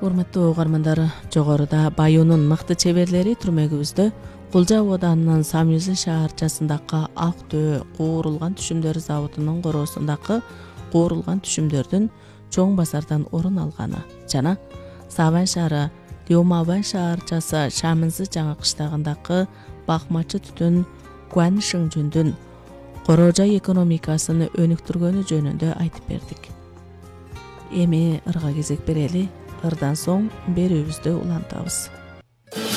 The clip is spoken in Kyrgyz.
Урматтуу угармандар, жогоруда Баюунун мыкты чеберлери түрмөгүбүздө Кулжа абаданынын Самюзы шаарчасындагы Ак Төө куурулган түшүмдөр заводунун короосундагы куурулган түшүмдөрдүн чоң базардан орун алганы жана Саван шаары Лиумабан шаарчасы Шамынзы жаңы кыштагындагы бакмачы түтүн Гуаншыңжүндүн короожай экономикасын өнүктүргөнү жөнүндө айтып бердик. Эми ырга кезек берели. Ырдан соң берүүбүздү улантабыз.